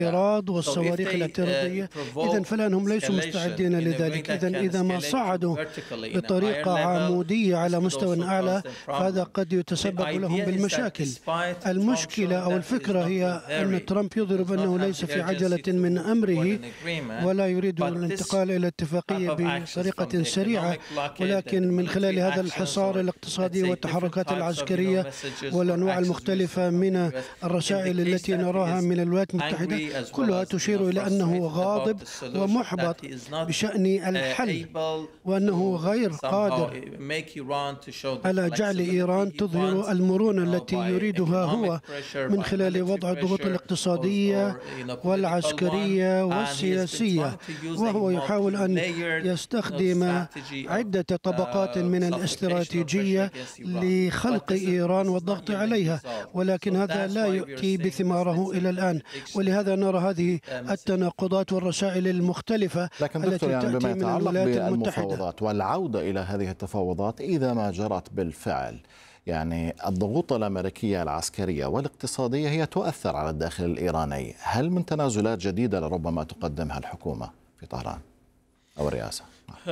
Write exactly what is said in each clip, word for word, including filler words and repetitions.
الاعتراض والصواريخ الاعتراضية. إذن فالآن هم ليسوا مستعدين لذلك. إذن إذا ما صعدوا بطريقة عمودية على مستوى أعلى فهذا قد يتسبب لهم بالمشاكل. المشكلة أو الفكرة هي أن ترامب يظهر بأنه ليس في عجلة من أمره ولا يريد الانتقال إلى اتفاقية بطريقة سريعة، ولكن من خلال هذا الحصار الاقتصادي والتحركات العسكرية والأنواع المختلفة من الرسائل التي نراها من الولايات المتحدة كلها تشير إلى أنه غاضب ومحبط بشأن الحل، وأنه غير قادر على جعل إيران تظهر المرونة التي يريدها هو من خلال وضع الضغوط الاقتصادية والعسكرية والسياسية، وهو يحاول أن يستخدم عدة طبقات من الاستراتيجية لخلق إيران والضغط عليها، ولكن هذا لا يؤتي بثماره إلى الآن. ولهذا نرى هذه التناقضات والرسائل المختلفة لكن التي يعني تأتي بما من يتعلق الولايات المتحدة بالمفاوضات والعودة إلى هذه التفاوضات إذا ما جرت بالفعل، يعني الضغوط الأمريكية العسكرية والاقتصادية هي تؤثر على الداخل الإيراني. هل من تنازلات جديدة لربما تقدمها الحكومة في طهران أو الرئاسة؟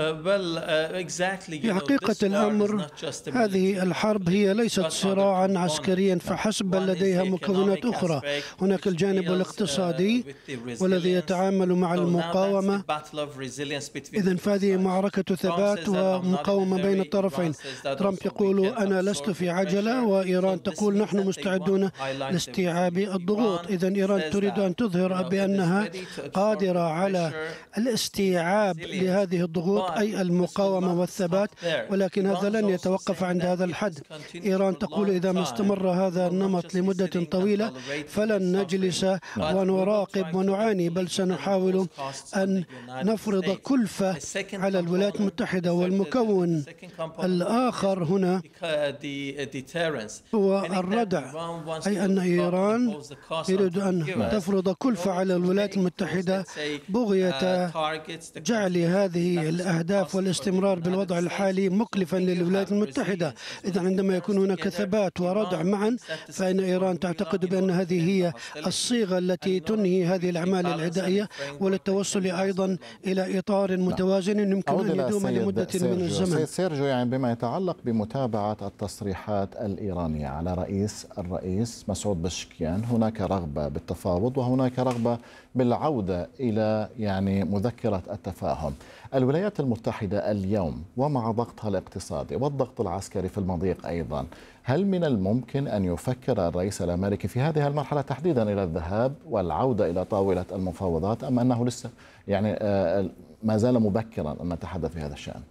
في حقيقة الأمر هذه الحرب هي ليست صراعا عسكريا فحسب، بل لديها مكونات أخرى. هناك الجانب الاقتصادي والذي يتعامل مع المقاومة. إذن فهذه معركة ثبات ومقاومة بين الطرفين. ترامب يقول أنا لست في عجلة، وإيران تقول نحن مستعدون لاستيعاب الضغوط. إذن إيران تريد أن تظهر بأنها قادرة على الاستيعاب لهذه الضغوط أي المقاومة والثبات، ولكن هذا لن يتوقف عند هذا الحد. إيران تقول إذا ما استمر هذا النمط لمدة طويلة فلن نجلس ونراقب ونعاني، بل سنحاول أن نفرض كلفة على الولايات المتحدة. والمكون الآخر هنا هو الردع، أي أن إيران تريد أن تفرض كلفة على الولايات المتحدة بغية جعل هذه الأهداف والاستمرار بالوضع الحالي مكلفا للولايات المتحدة. إذا عندما يكون هناك ثبات وردع معا فإن إيران تعتقد بأن هذه هي الصيغة التي تنهي هذه الأعمال العدائية وللتوصل أيضا إلى إطار متوازن يمكن أن يدوم لمدة من الزمن. سيرجيو، يعني بما يتعلق بمتابعة التصريحات الإيرانية على رئيس الرئيس مسعود بشكيان، هناك رغبة بالتفاوض وهناك رغبة بالعودة إلى يعني مذكرة التفاهم. الولايات المتحدة اليوم ومع ضغطها الاقتصادي والضغط العسكري في المضيق أيضا، هل من الممكن أن يفكر الرئيس الأمريكي في هذه المرحلة تحديدا إلى الذهاب والعودة إلى طاولة المفاوضات، أم أنه لسه يعني ما زال مبكرا أن نتحدث في هذا الشأن؟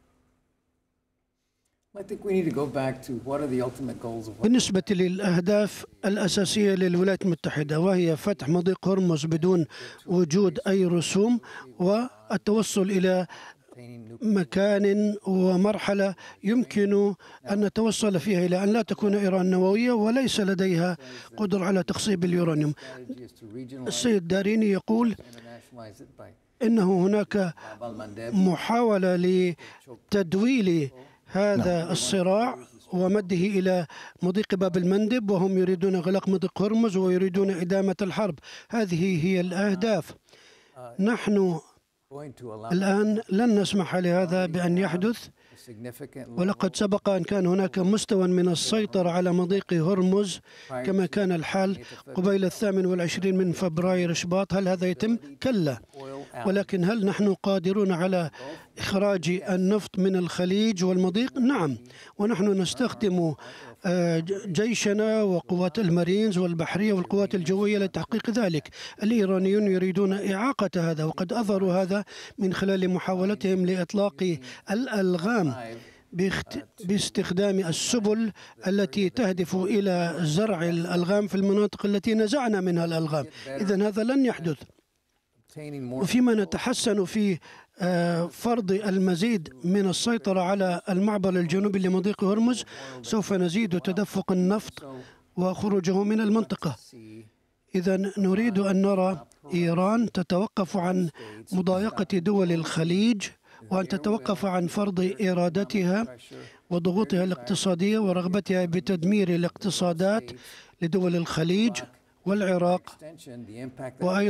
بالنسبة للأهداف الأساسية للولايات المتحدة، وهي فتح مضيق هرمز بدون وجود أي رسوم والتوصل إلى مكان ومرحلة يمكن أن نتوصل فيها إلى أن لا تكون إيران نووية وليس لديها قدرة على تخصيب اليورانيوم. السيد داريني يقول إنه هناك محاولة لتدويل هذا الصراع ومده إلى مضيق باب المندب، وهم يريدون إغلاق مضيق هرمز ويريدون إدامة الحرب. هذه هي الأهداف. نحن الآن لن نسمح لهذا بأن يحدث، ولقد سبق أن كان هناك مستوى من السيطرة على مضيق هرمز كما كان الحال قبيل الثامن والعشرين من فبراير شباط. هل هذا يتم؟ كلا. ولكن هل نحن قادرون على إخراج النفط من الخليج والمضيق؟ نعم، ونحن نستخدم جيشنا وقوات المارينز والبحرية والقوات الجوية لتحقيق ذلك. الإيرانيون يريدون إعاقة هذا، وقد أظهروا هذا من خلال محاولتهم لإطلاق الألغام باستخدام السبل التي تهدف إلى زرع الألغام في المناطق التي نزعنا منها الألغام. إذن هذا لن يحدث. وفيما نتحسن في فرض المزيد من السيطرة على المعبر الجنوبي لمضيق هرمز، سوف نزيد تدفق النفط وخروجه من المنطقة. إذن نريد أن نرى إيران تتوقف عن مضايقة دول الخليج، وأن تتوقف عن فرض إرادتها وضغوطها الاقتصادية ورغبتها بتدمير الاقتصادات لدول الخليج والعراق وأيضا